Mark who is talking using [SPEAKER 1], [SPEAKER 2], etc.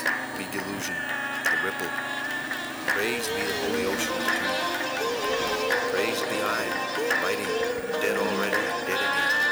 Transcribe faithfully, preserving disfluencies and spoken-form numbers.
[SPEAKER 1] be delusion, the ripple. Praise be the holy ocean eternal. Praise be I, writing, dead already and dead again.